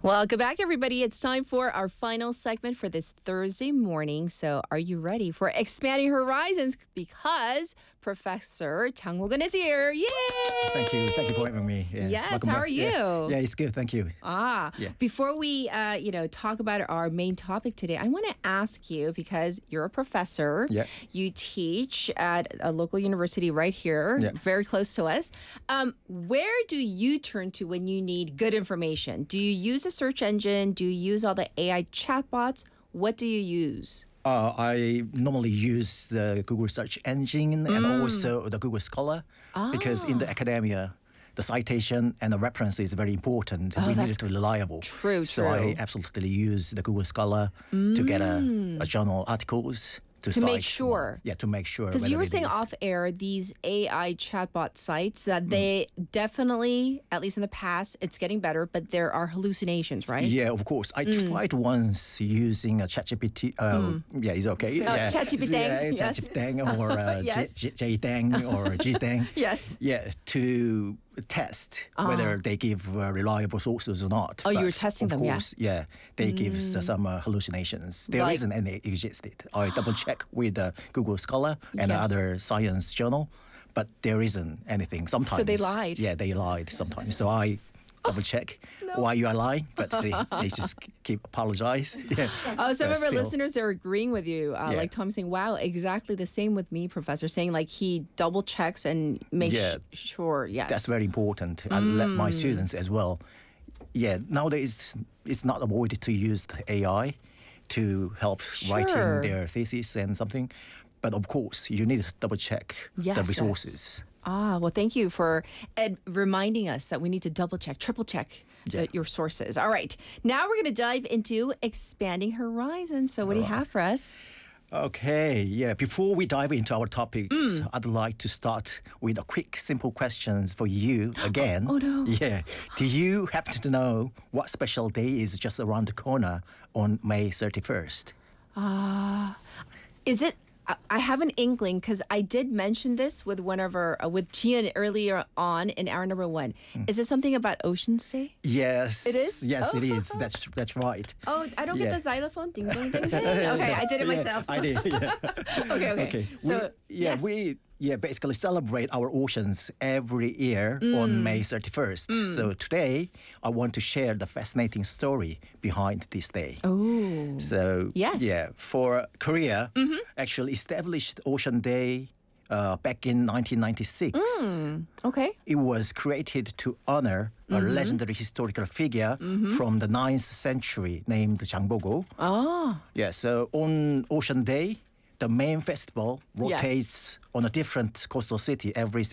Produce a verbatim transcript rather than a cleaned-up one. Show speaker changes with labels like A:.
A: Welcome back, everybody. It's time for our final segment for this Thursday morning. So are you ready for Expanding Horizons? Because Professor Chang Ho-gun is here. Yay!
B: Thank you. Thank you for having me. Yeah.
A: Yes,
B: Welcome
A: how
B: back.
A: are you?
B: Yeah. yeah, it's good. Thank you.
A: Ah,
B: Yeah.
A: before we, uh, you know, talk about our main topic today, I want to ask you, because you're a professor,
B: Yeah.
A: you teach at a local university right here,
B: Yeah.
A: very close to us. Um, where do you turn to when you need good information? Do you use a search engine? Do you use all the A I chatbots? What do you use?
B: Uh, I normally use the Google search engine and also the Google Scholar because in the academia, the citation and the reference is very important. we need
A: that's
B: it to be reliable.
A: true,
B: So I
A: true.
B: absolutely use the Google Scholar to get a, a journal articles to,
A: To make
B: cite
A: sure.
B: one. Yeah, to make sure.
A: Because you
B: whether
A: were
B: it
A: saying
B: is-
A: off air, these A I chatbot sites, that they definitely, at least in the past, it's getting better, but there are hallucinations, right?
B: Yeah, of course. I tried once using a ChatGPT. Uh, Yeah, it's okay. yeah.
A: ChatGPT,
B: Yeah,
A: yes.
B: ChatGPT or uh,
A: Yes.
B: J- J- JDang or GDang.
A: Yes.
B: Yeah, to test whether they give uh, reliable sources or not.
A: Oh, you were
B: But
A: testing
B: of
A: them, yeah.
B: course, yeah. they give s- some uh, hallucinations. There
A: Like-
B: not any existed. I double check with uh, Google Scholar and
A: Yes.
B: other science journal, but there isn't anything. Sometimes
A: they lied.
B: Yeah, they lied sometimes. So I double check why you are lying, but see, they just keep apologize. Yeah.
A: Oh, some
B: But
A: of our
B: still-
A: listeners are agreeing with you. Uh,
B: Yeah.
A: Like Tom saying, wow, exactly the same with me, Professor, saying like he double checks and makes
B: Yeah.
A: sh- sure, yes.
B: That's very important. I let my
A: Mm.
B: students as well. Yeah, nowadays it's not avoided to use the A I to help
A: Sure.
B: writing their thesis and something. But of course, you need to double check
A: Yes,
B: the
A: yes.
B: resources.
A: Ah, well, thank you for ed- reminding us that we need to double check, triple check
B: Yeah.
A: the, your sources. All right. Now we're going to dive into Expanding Horizons. So, what do you have for us?
B: Okay, yeah. Before we dive into our topics,
A: Mm.
B: I'd like to start with a quick, simple questions for you again.
A: Oh, no.
B: Yeah. Do you happen to know what special day is just around the corner on May thirty-first?
A: Is it? I- I have an inkling because I did mention this with one of our uh, with Gian earlier on in hour number one. Is it something about Ocean's Day?
B: Yes.
A: It is?
B: Yes, it
A: Oh.
B: is. That's that's right.
A: Oh, I don't get
B: Yeah.
A: the xylophone ding ding ding ding. Okay, I did it
B: Yeah,
A: myself.
B: I did. Yeah.
A: okay, okay.
B: Okay.
A: So
B: we, yeah,
A: yes.
B: we yeah basically celebrate our oceans every year on May thirty-first. So today I want to share the fascinating story behind this day.
A: Oh.
B: So
A: Yes.
B: yeah, for Korea, actually established Ocean Day uh, back in nineteen ninety-six.
A: Okay.
B: It was created to honor a legendary historical figure from the ninth century named Jangbogo.
A: Oh.
B: Yeah, so on Ocean Day, the main festival
A: Yes.
B: rotates on a different coastal city every